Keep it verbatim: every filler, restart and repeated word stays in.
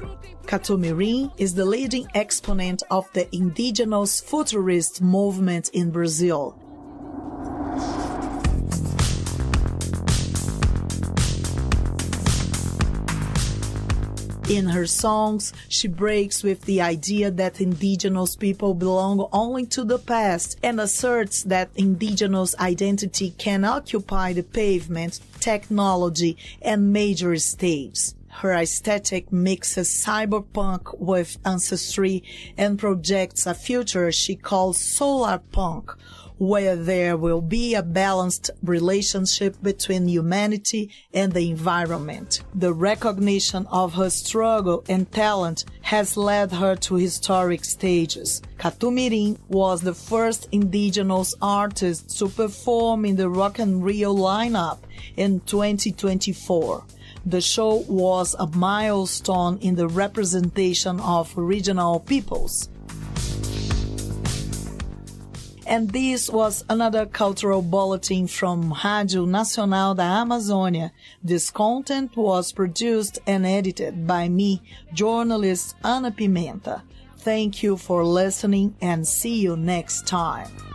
Catumirim is the leading exponent of the indigenous futurist movement in Brazil. In her songs, she breaks with the idea that indigenous people belong only to the past and asserts that indigenous identity can occupy the pavement, technology, and major stages. Her aesthetic mixes cyberpunk with ancestry and projects a future she calls solar punk, where there will be a balanced relationship between humanity and the environment. The recognition of her struggle and talent has led her to historic stages. Catumirim was the first indigenous artist to perform in the Rock in Rio lineup in twenty twenty-four. The show was a milestone in the representation of regional peoples. And this was another cultural bulletin from Rádio Nacional da Amazônia. This content was produced and edited by me, journalist Ana Pimenta. Thank you for listening and see you next time.